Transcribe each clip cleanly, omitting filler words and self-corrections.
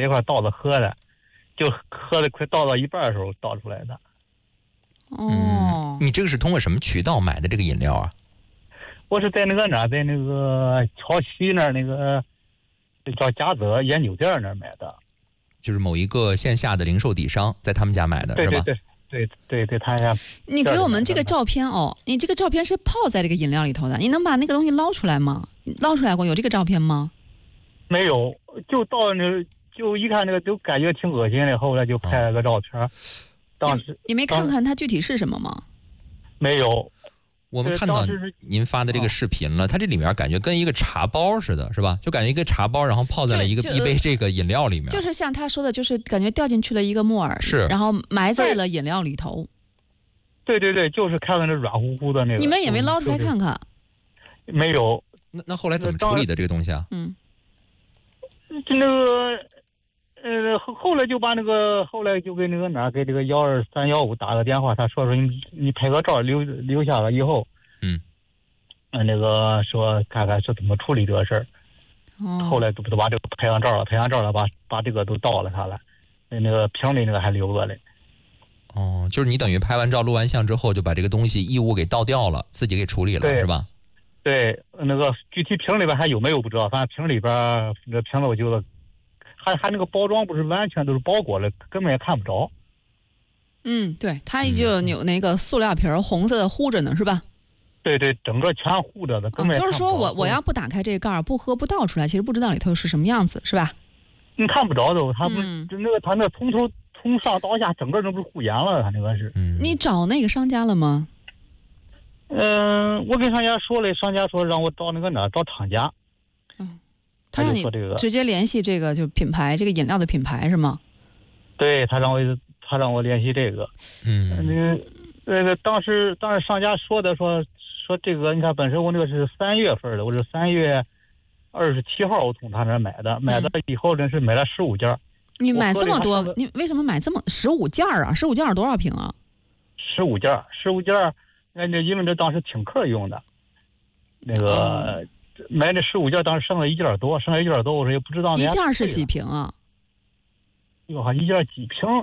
这块倒着喝的，就喝的快倒到一半的时候倒出来的。 哦， 你这个是通过什么渠道买的这个饮料啊？ 我是在那个哪，在那个桥西那儿那个叫嘉泽烟酒店那儿买的。 就是某一个线下的零售底商在他们家买的，是吧？ 对，他家。 你给我们这个照片哦，你这个照片是泡在这个饮料里头的，你能把那个东西捞出来吗？捞出来过有这个照片吗？ 没有，就到那就一看那个就感觉挺恶心的，后来就拍了个照片。当时你没看看它具体是什么吗？ 没有。 我们看到您发的这个视频了，它这里面感觉跟一个茶包似的，是吧？就感觉一个茶包，然后泡在了一杯这个饮料里面。 就是像他说的，就是感觉掉进去了一个木耳， 是， 然后埋在了饮料里头。 对，就是看到那软乎乎的那个。 你们也没捞出来看看？ 没有。 那后来怎么处理的这个东西啊？ 就那个后来就把那个后来就给那个哪给这个12315打个电话，他说你拍个照留下了以后，那个说看看是怎么处理这个事儿。后来都把这个拍完照了，把这个都倒了他了，那个瓶里那个还留着嘞。 哦，就是你等于拍完照录完像之后就把这个东西异物给倒掉了，自己给处理了，是吧？ 对，那个具体瓶里边还有没有不知道，反正瓶里边那瓶子我觉得还那个包装不是完全都是包裹了，根本也看不着。 对，它就有那个塑料瓶红色的糊着呢，是吧？ 对，整个全糊着的，根本就是说我要不打开这个盖儿，不喝不倒出来，其实不知道里头是什么样子，是吧？ 你看不着都，他不他那从上到下整个都不是糊严了，他那个是。 你找那个商家了吗？ 我跟商家说了，商家说让我找那个哪找厂家。 他让你直接联系这个就品牌，这个饮料的品牌是吗？ 对，他让我联系这个。当时商家说这个，你看本身我那个是3月份的，我是3月27号我从他那儿买的以后呢是买了15件。 你买这么多，你为什么买这么15件啊？15件多少瓶啊 ？15件，那因为这当时请客用的，那个买这15件，当时剩了1件多，我说也不知道。 一件是几瓶啊？ 哟，一件几瓶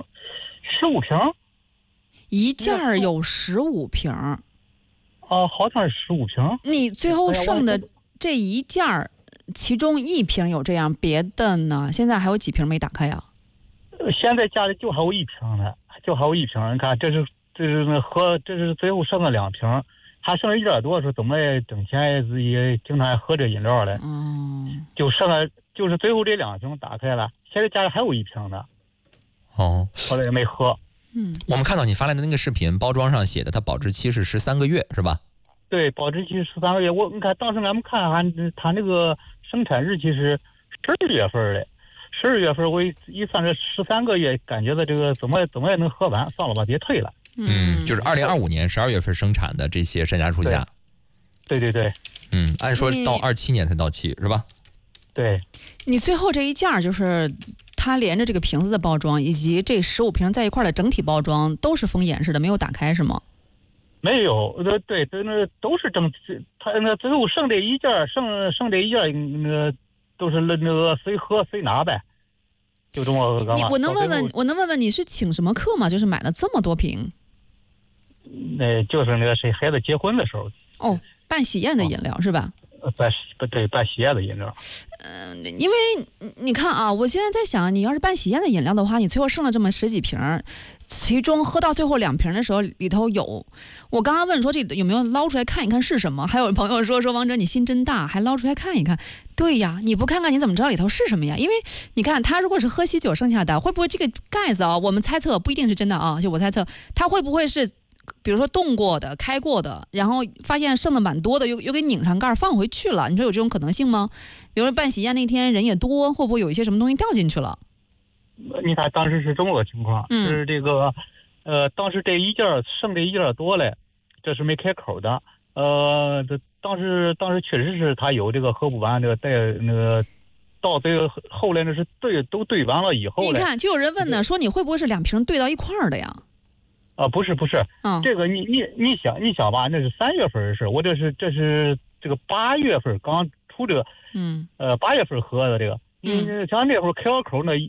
？15瓶。 一件有15瓶。 好像是15瓶。 你最后剩的这一件，其中1瓶有这样，别的呢？现在还有几瓶没打开呀？ 现在家里就还有1瓶呢，你看，这是这是最后剩了2瓶，还剩了1点多，说怎么也挣钱自己经常喝这饮料嘞。就剩了就是最后这2瓶打开了，现在家里还有1瓶呢。后来也没喝。 我们看到你发来的那个视频，包装上写的它保质期是13个月，是吧？ 对，保质期13个月。你看当时俺们看他那个生产日期是12月份的，12月份我一算这13个月，感觉到这个怎么也能喝完，算了吧，别退了。 就是2025年12月份生产的这些山楂树下。 对。 按说到27年才到期，是吧？ 对。 你最后这一件就是它连着这个瓶子的包装以及这15瓶在一块的整体包装都是封严式的，没有打开是吗？ 没有，对，那都是他那最后剩这一件，剩这一件，都是那个随喝随拿呗，就这么个嘛。 我能问问你是请什么客吗？就是买了这么多瓶？ 就是那个谁孩子结婚的时候。 办喜宴的饮料是吧？ 办喜宴的饮料。 因为你看啊，我现在在想，你要是办喜宴的饮料的话，你最后剩了这么10几瓶，其中喝到最后2瓶的时候，里头有，我刚刚问说这有没有捞出来看一看是什么？还有朋友说王哲你心真大，还捞出来看一看。对呀，你不看看你怎么知道里头是什么呀？因为你看他如果是喝喜酒剩下的，会不会这个盖子啊？我们猜测不一定是真的啊，就我猜测，他会不会是？比如说冻过的、开过的，然后发现剩的蛮多的，又给拧上盖放回去了。你说有这种可能性吗？比如说办喜宴那天人也多，会不会有一些什么东西掉进去了？ 你看当时是这么个情况，是这个，当时这一件剩这一件多嘞，这是没开口的。当时确实是他有这个喝不完这个带那个。到这个后来那是都兑完了以后， 你看就有人问呢，说你会不会是2瓶兑到一块儿的呀？ 不是，这个你想吧，那是3月份的事，我这是这个8月份刚出这个，8月份喝的这个，像那会儿开了口那